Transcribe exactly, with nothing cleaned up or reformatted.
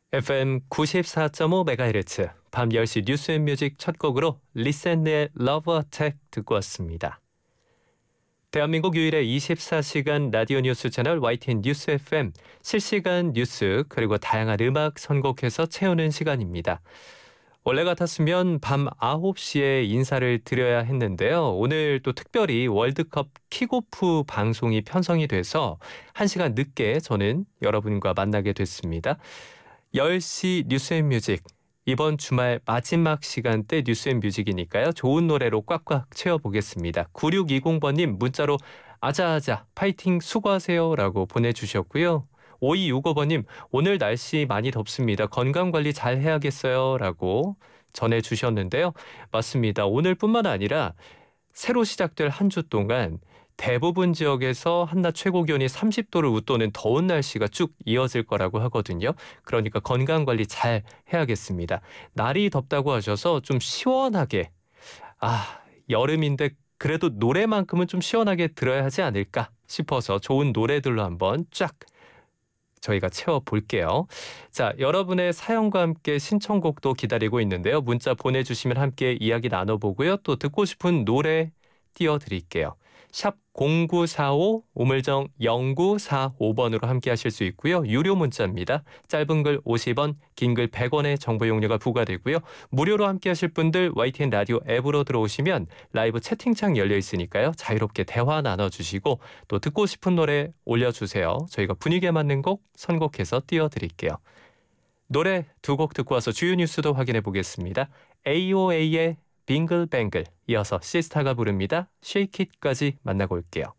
에프엠 구십사 점 오 메가헤르츠 밤 열 시 뉴스 앤 뮤직 첫 곡으로 리센의 러브 어택 듣고 왔습니다. 대한민국 유일의 이십사 시간 라디오 뉴스 채널 와이티엔 뉴스 에프엠 실시간 뉴스 그리고 다양한 음악 선곡해서 채우는 시간입니다. 원래 같았으면 밤 아홉 시에 인사를 드려야 했는데요. 오늘 또 특별히 월드컵 킥오프 방송이 편성이 돼서 한 시간 늦게 저는 여러분과 만나게 됐습니다. 열 시 뉴스 앤 뮤직, 이번 주말 마지막 시간대 뉴스 앤 뮤직이니까요. 좋은 노래로 꽉꽉 채워보겠습니다. 구육이공 번님 문자로 아자아자 파이팅 수고하세요 라고 보내주셨고요. 오이육오 번님 오늘 날씨 많이 덥습니다. 건강관리 잘 해야겠어요 라고 전해주셨는데요. 맞습니다. 오늘뿐만 아니라 새로 시작될 한 주 동안 대부분 지역에서 한낮 최고 기온이 삼십 도를 웃도는 더운 날씨가 쭉 이어질 거라고 하거든요. 그러니까 건강관리 잘 해야겠습니다. 날이 덥다고 하셔서 좀 시원하게, 아 여름인데 그래도 노래만큼은 좀 시원하게 들어야 하지 않을까 싶어서 좋은 노래들로 한번 쫙 저희가 채워볼게요. 자, 여러분의 사연과 함께 신청곡도 기다리고 있는데요. 문자 보내주시면 함께 이야기 나눠보고요. 또 듣고 싶은 노래 띄워드릴게요. 샵 공구사오 우물정 영구사오 번으로 함께 하실 수 있고요. 유료 문자입니다. 짧은 글 오십 원, 긴 글 백 원의 정보 용료가 부과되고요. 무료로 함께 하실 분들 와이티엔 라디오 앱으로 들어오시면 라이브 채팅창 열려 있으니까요. 자유롭게 대화 나눠주시고 또 듣고 싶은 노래 올려주세요. 저희가 분위기에 맞는 곡 선곡해서 띄워드릴게요. 노래 두 곡 듣고 와서 주요 뉴스도 확인해 보겠습니다. 에이오에이의 빙글뱅글, 이어서 시스타가 부릅니다. Shake It까지 만나고 올게요.